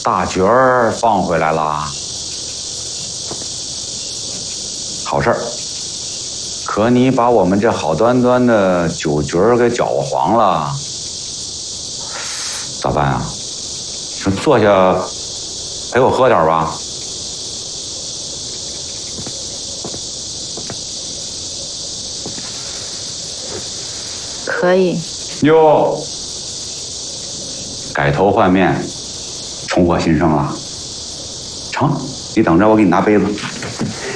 大角儿放回来了，好事儿。可你把我们这好端端的酒局儿给搅和黄了，咋办啊？坐下陪我喝点吧。 可以。 哟，改头换面，重获新生了。成，你等着，我给你拿杯子。